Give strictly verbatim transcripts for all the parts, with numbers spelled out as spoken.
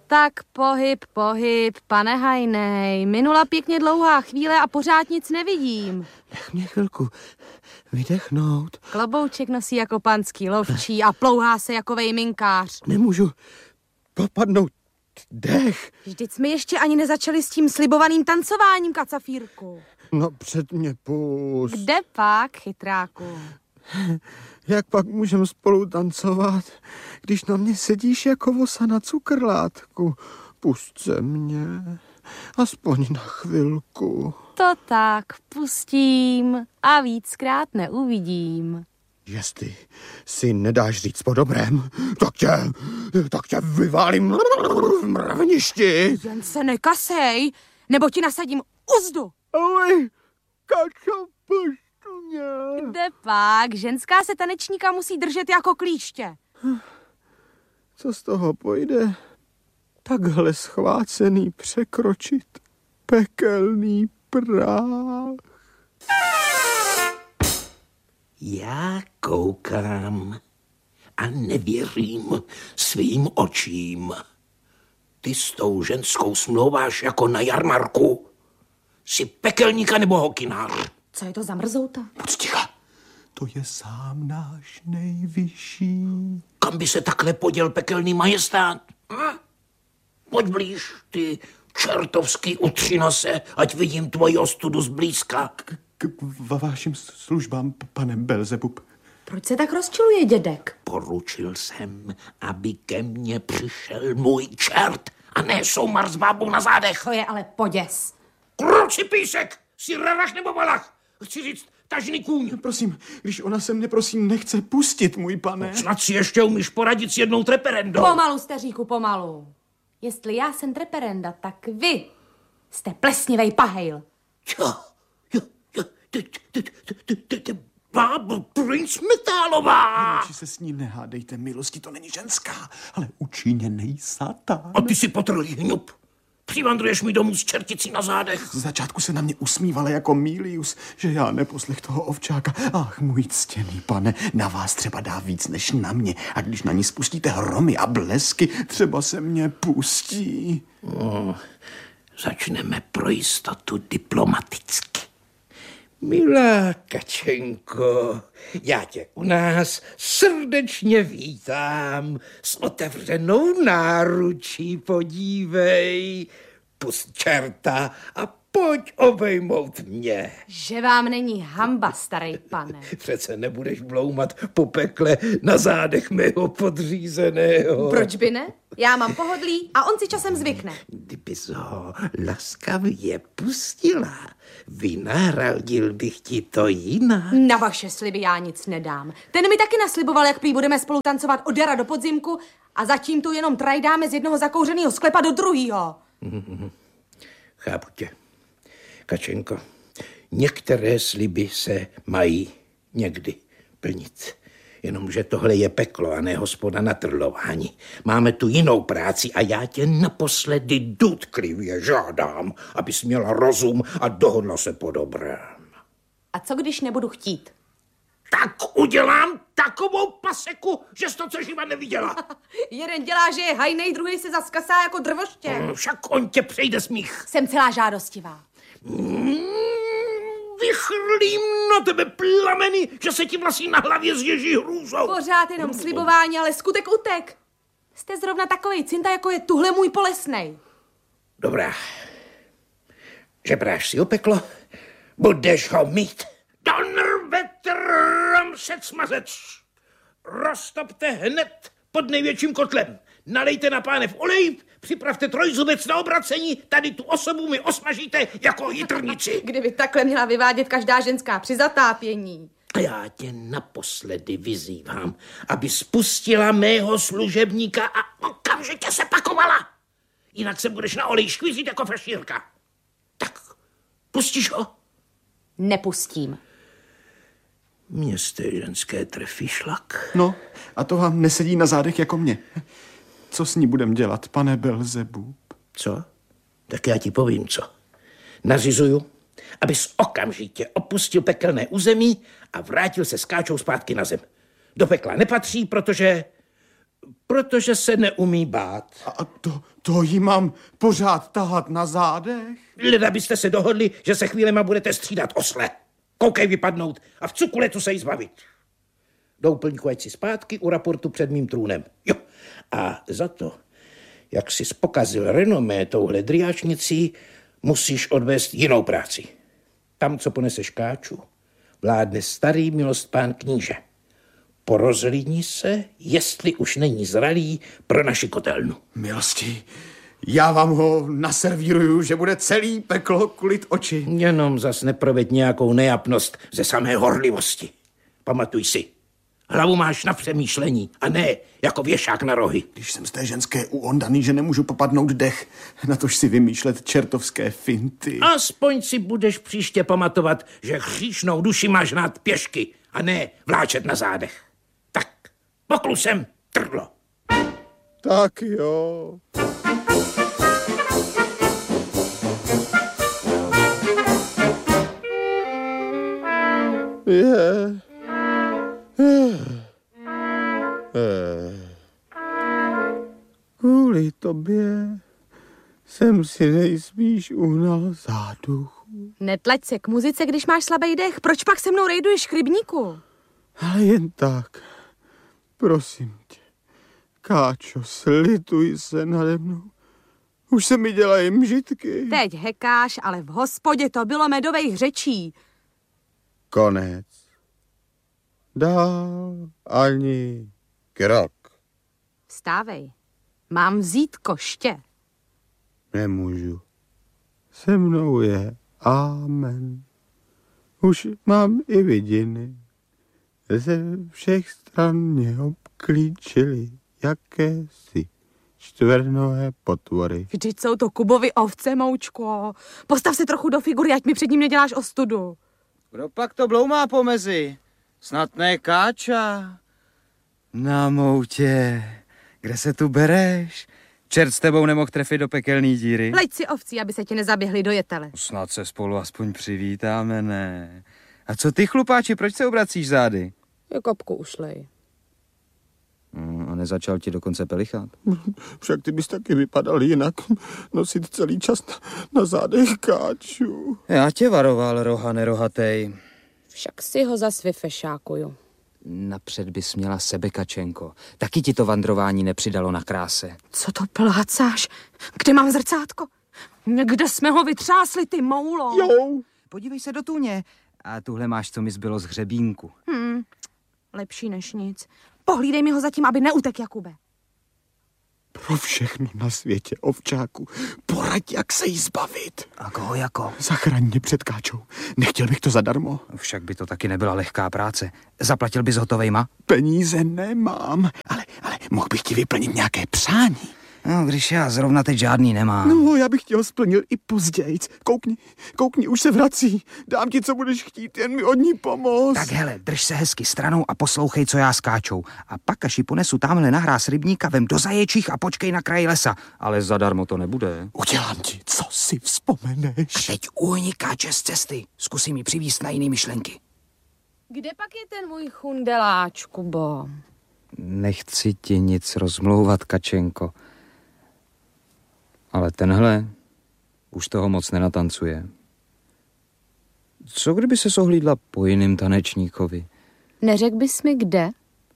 Tak pohyb, pohyb, pane Hajnej. Minula pěkně dlouhá chvíle a pořád nic nevidím. Nech mě chvilku vydechnout. Klobouček nosí jako panský lovčí a plouhá se jako vejminkář. Nemůžu popadnout dech. Vždyť jsme ještě ani nezačali s tím slibovaným tancováním, kacafírku. No před mě pust. Kde pak, chytráku? Jak pak můžeme spolu tancovat, když na mě sedíš jako vosa na cukrlátku? Pust se mě, aspoň na chvilku. To tak, pustím a víckrát neuvidím. Jestli si nedáš říct po dobrém, tak tě, tak tě vyválím v mraveništi. Jen se nekasej, nebo ti nasadím uzdu. Oj, Kačo, puštu mě. Kde pak? Ženská se tanečníka musí držet jako klíště. Co z toho pojde? Takhle schvácený překročit pekelný práh. Já koukám a nevěřím svým očím. Ty s tou ženskou smlouváš jako na jarmarku. Jsi pekelníka nebo hokinář? Co je to za mrzouta? Buď ticha. To je sám náš nejvyšší. Kam by se takhle poděl pekelný majestát? Hm? Pojď blíž, ty čertovský utřinose, ať vidím tvoji ostudu zblízka. K, k vašim službám, pane Belzebub. Proč se tak rozčiluje dědek? Poručil jsem, aby ke mně přišel můj čert a ne soumar s bábou na zádech. To je ale poděs. Kruci písek, jsi rarach nebo balach? Chci říct, tažný kůň. Prosím, když ona se mě prosím nechce pustit, můj pane. Snad si ještě umíš poradit s jednou treperendou. Pomalu, staříku, pomalu. Jestli já jsem treperenda, tak vy jste plesnivej pahejl. Jo, jo, jo, ty, ty, ty, ty, ty, ty, bábo, princ Metálová. Radši se s ní nehádejte, milosti, to není ženská, ale učiněnej satán. A ty si potrlý hňup. Přivandruješ mi domů s čerticí na zádech. Z začátku se na mě usmívala jako Milius, že já neposlech toho ovčáka. Ach, můj ctěný pane, na vás třeba dá víc než na mě. A když na ní spustíte hromy a blesky, třeba se mě pustí. No, začneme pro jistotu diplomaticky. Milá Kačenko, já tě u nás srdečně vítám. S otevřenou náručí podívej. Pust čerta a pojď obejmout mě. Že vám není hamba, starej pane. Přece nebudeš bloumat po pekle na zádech mého podřízeného. Proč by ne? Já mám pohodlí a on si časem zvykne. Kdybys ho laskavě pustila, vynáradil bych ti to jinak. Na vaše sliby já nic nedám. Ten mi taky nasliboval, jak prý budeme spolu tancovat od jara do podzimku a zatím tu jenom trajdáme z jednoho zakouřeného sklepa do druhého. Mm-hmm. Chápu tě. Kačenko, některé sliby se mají někdy plnit. Jenomže tohle je peklo a ne hospoda na trlování. Máme tu jinou práci a já tě naposledy důtklivě žádám, abys měla rozum a dohodla se po dobrém. A co když nebudu chtít? Tak udělám takovou paseku, že jsi to co živa neviděla. Jeden dělá, že je hajnej, druhý se zaskasá jako drvoště. No, však on tě přejde smích. Jsem celá žádostivá. Mm, vychrlím na tebe plameny, že se ti vlasy na hlavě zježí hrůzou. Pořád jenom slibování, ale skutek utek. Jste zrovna takovej cinta, jako je tuhle můj polesnej. Dobrá. Žebráš si opeklo, budeš ho mít. Donr ramsec smazec. Roztopte hned pod největším kotlem. Nalejte na pánev olej, připravte trojzubec na obracení, tady tu osobu mi osmažíte jako jitrnici. Kdyby takhle měla vyvádět každá ženská při zatápění. A já tě naposledy vyzývám, aby spustila mého služebníka a okamžitě se pakovala. Jinak se budeš na olej škvízit jako frašírka. Tak, pustíš ho? Nepustím. Mně jste ženské trefí šlak. No, a to vám nesedí na zádech jako mě. Co s ní budem dělat, pane Belzebub? Co? Tak já ti povím, co. Nařizuju, abys okamžitě opustil pekelné území a vrátil se s Káčou zpátky na zem. Do pekla nepatří, protože Protože se neumí bát. A to, to jí mám pořád tahat na zádech? Leda byste se dohodli, že se chvílema budete střídat osle. Koukej vypadnout a v cukuletu se jí zbavit. Doupelníku, ať si zpátky u raportu před mým trůnem. Jo. A za to, jak jsi pokazil renomé touhle driáčnicí, musíš odvést jinou práci. Tam, co poneseš Káču, vládne starý milostpán kníže. Porozhlídni se, jestli už není zralý pro naši kotelnu. Milosti, já vám ho naservíruju, že bude celý peklo kulit oči. Jenom zas neproveď nějakou nejapnost ze samé horlivosti. Pamatuj si, hlavu máš na přemýšlení a ne jako věšák na rohy. Když jsem z té ženské uondaný, že nemůžu popadnout dech, natož si vymýšlet čertovské finty. Aspoň si budeš příště pamatovat, že hříšnou duši máš hnát pěšky a ne vláčet na zádech. Tak, poklusem trdlo. Tak jo. Je. Je. Je. Kvůli tobě jsem si nejspíš uhnal záduchu. Netlač se k muzice, když máš slabý dech. Proč pak se mnou rejduješ k rybníku? Ale jen tak. Prosím tě. Káčo, slituj se nade mnou. Už se mi dělají mžitky. Teď hekáš, ale v hospodě to bylo medových řečí. Konec. Dál ani krok. Vstávej. Mám vzít koště. Nemůžu. Se mnou je amen. Už mám i vidiny. Ze všech stran mě obklíčily jakési čtvernohé potvory. Vždyť jsou to Kubovi ovce, moučko. Postav se trochu do figury, ať mi před ním neděláš ostudu. Kdo pak to bloumá pomezi? Snad ne Káča? Na moutě, kde se tu bereš? Čert s tebou nemohl trefit do pekelný díry? Leď si ovcí, aby se ti nezaběhli do jetele. Snad se spolu aspoň přivítáme, ne? A co ty, chlupáči, proč se obracíš zády? Je kapku ušlej. A nezačal ti dokonce pelichat? Však ty bys taky vypadal jinak. Nosit celý čas na, na zádech Káču. Já tě varoval, rohane rohatej. Však si ho zas vyfešákuju. Napřed bys měla sebe, Kačenko. Taky ti to vandrování nepřidalo na kráse. Co to plácáš? Kde mám zrcátko? Někde jsme ho vytřásli, ty moulo. Jo. Podívej se do tůně. A tuhle máš, co mi zbylo z hřebínku. Hmm, lepší než nic. Pohlídej mi ho zatím, aby neutek, Jakube. Pro všechno na světě, ovčáku, poraď, jak se jí zbavit. A koho jako? Zachraň mě před Káčou. Nechtěl bych to zadarmo. Však by to taky nebyla lehká práce. Zaplatil bys hotovejma? Peníze nemám, ale, ale mohl bych ti vyplnit nějaké přání. No, když já zrovna teď žádný nemám. No, já bych ti ho splnil i pozdějc. Koukni, koukni, už se vrací. Dám ti, co budeš chtít, jen mi od ní pomoct. Tak hele, drž se hezky stranou a poslouchej, co já s Káčou. A pak, až ji ponesu tamhle na hráz rybníka, vem do zaječích a počkej na kraji lesa. Ale zadarmo to nebude. Udělám ti, co si vzpomeneš. A teď uhni Káče z cesty. Zkusím ji přivízt na jiný myšlenky. Kde pak je ten můj chundeláč, Kubo? Nechci ti nic rozmlouvat, Kačenko. Ale tenhle už toho moc nenatancuje. Co kdyby se sohlídla po jiným tanečníkovi? Neřek bys mi kde?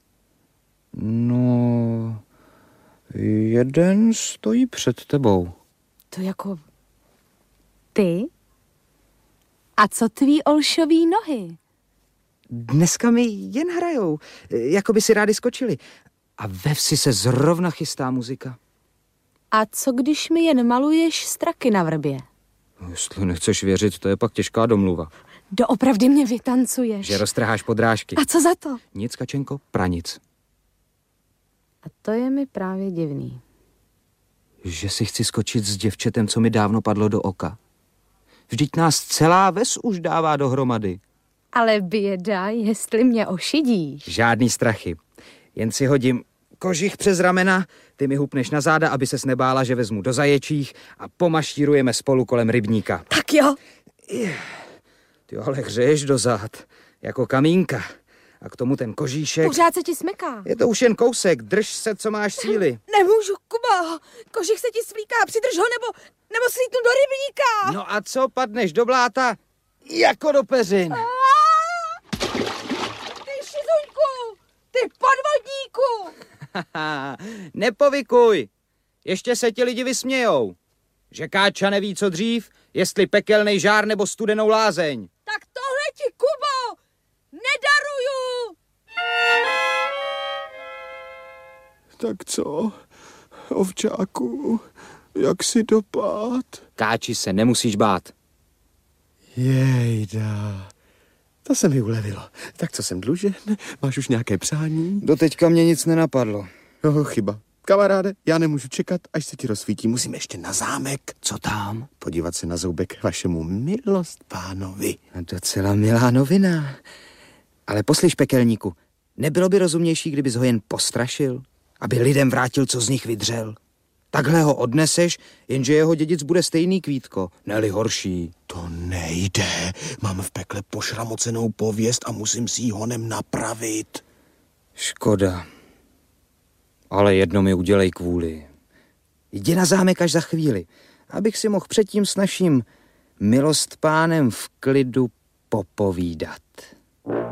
No, jeden stojí před tebou. To jako ty? A co tví olšový nohy? Dneska mi jen hrajou, jako by si rádi skočili. A ve vsi se zrovna chystá muzika. A co když mi jen maluješ straky na vrbě? No, jestli nechceš věřit, to je pak těžká domluva. Doopravdy mě vytancuješ. Že roztrháš podrážky. A co za to? Nic, Kačenko, pranic. A to je mi právě divný. Že si chci skočit s děvčetem, co mi dávno padlo do oka. Vždyť nás celá ves už dává dohromady. Ale běda, jestli mě ošidíš. Žádný strachy. Jen si hodím kožich přes ramena, ty mi hupneš na záda, aby ses nebála, že vezmu do zaječích a pomašírujeme spolu kolem rybníka. Tak jo. Ty ale hřeješ do zád, jako kamínka. A k tomu ten kožíšek. Pořád se ti smyká. Je to už jen kousek, drž se, co máš síly. Nemůžu, Kubo. Kožich se ti svlíká, přidrž ho, nebo, nebo slítnu do rybníka. No a co, padneš do bláta? Jako do peřin. Ty šizuňku, ty podvodníku. Nepovykuj. Ještě se ti lidi vysmějou. Že Káča neví, co dřív, jestli pekelnej žár nebo studenou lázeň. Tak tohle ti, Kubo, nedaruju. Tak co, ovčáku, jak si dopad? Káči se nemusíš bát. Jejda, to se mi ulevilo. Tak co jsem dlužen? Máš už nějaké přání? Doteďka mě nic nenapadlo. Oh, chyba. Kamaráde, já nemůžu čekat, až se ti rozsvítí. Musím ještě na zámek. Co tam? Podívat se na zoubek vašemu milost pánovi. Docela milá novina. Ale poslyš, pekelníku, nebylo by rozumnější, kdybys ho jen postrašil? Aby lidem vrátil, co z nich vydřel. Takhle ho odneseš, jenže jeho dědic bude stejný, Kvítko, ne-li horší. To nejde. Mám v pekle pošramocenou pověst a musím si ji honem napravit. Škoda. Ale jedno mi udělej kvůli. Jdi na zámek až za chvíli, abych si mohl předtím s naším milost pánem v klidu popovídat.